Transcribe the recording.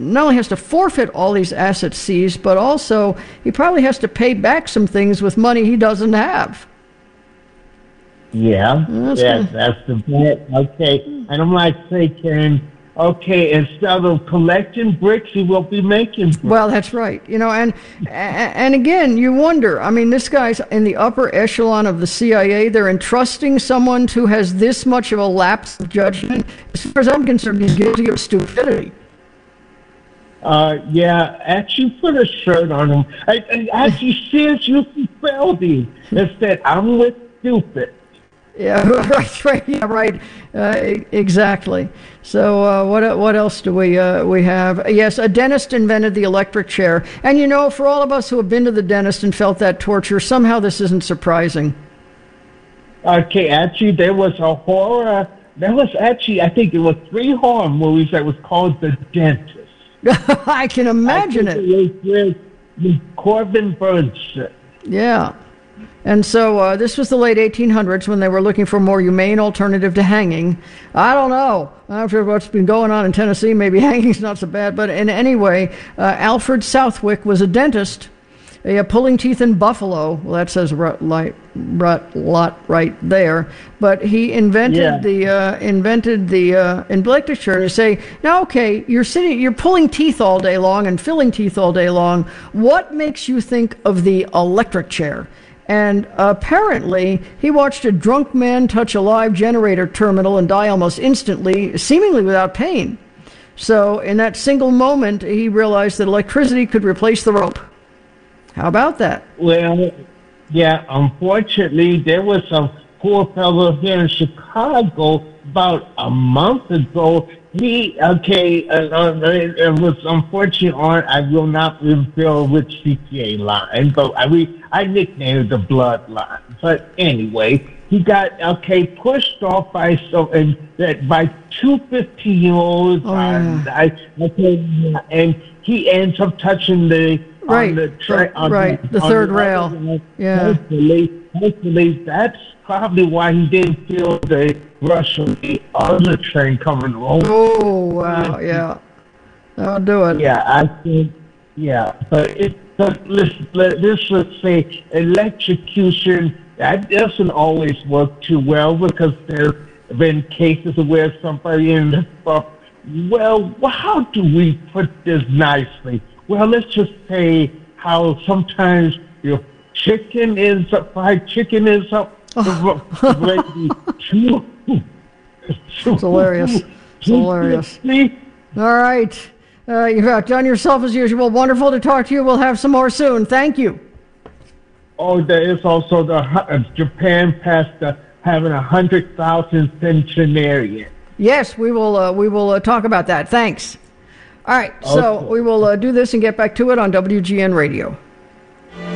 not only has to forfeit all these assets seized, but also he probably has to pay back some things with money he doesn't have. Yeah, that's the point. Okay, and I'm like saying, okay, instead of collecting bricks, he will be making bricks. Well, that's right. And again, you wonder. I mean, this guy's in the upper echelon of the CIA. They're entrusting someone who has this much of a lapse of judgment. As far as I'm concerned, he's guilty of stupidity. Yeah, actually put a shirt on him. I actually says you spelled him. It said, I'm with stupid. Yeah, right. Yeah, right. Exactly. So what else do we have? Yes, a dentist invented the electric chair. And for all of us who have been to the dentist and felt that torture, somehow this isn't surprising. Okay, actually, there was a horror. There was actually, I think it was 3 horror movies that was called The Dentist. I can imagine it. It was Corbin Burnson. Yeah. And so this was the late 1800s when they were looking for a more humane alternative to hanging. I don't know. After what's been going on in Tennessee, maybe hanging's not so bad. But in any way, Alfred Southwick was a dentist, pulling teeth in Buffalo. Well, that says lot right there. But he invented the electric chair. And you say, now, okay, you're pulling teeth all day long and filling teeth all day long. What makes you think of the electric chair? And apparently, he watched a drunk man touch a live generator terminal and die almost instantly, seemingly without pain. So in that single moment, he realized that electricity could replace the rope. How about that? Well, yeah, unfortunately, there was some poor fellow here in Chicago about a month ago. It was unfortunate. I will not reveal which CPA line, but I nicknamed it the bloodline. But anyway, he got pushed off by 2 15-year-olds, and he ends up touching the third rail. Yeah. Hopefully, that's probably why he didn't feel the rush of the other train coming along. Oh, wow, yeah. That'll do it. Yeah, I think, but let's say electrocution, that doesn't always work too well because there have been cases where somebody ended up, how do we put this nicely? Well, let's just say how sometimes your fried chicken is up. It's hilarious. All right. You've outdone yourself as usual. Wonderful to talk to you. We'll have some more soon. Thank you. Oh, there is also Japan passed having 100,000 centenarians. Yes, we will talk about that. Thanks. All right, so we will do this and get back to it on WGN Radio.